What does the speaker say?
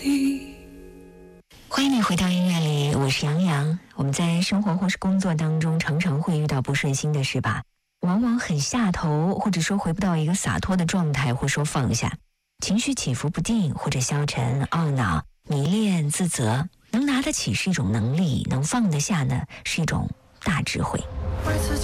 里。 欢迎你回到音乐里，我是杨洋。我们在生活或是工作当中常常会遇到不顺心的事吧，往往很下头，或者说回不到一个洒脱的状态，或说放下，情绪起伏不定，或者消沉、懊恼、迷恋、自责。能拿得起是一种能力，能放得下呢是一种大智慧。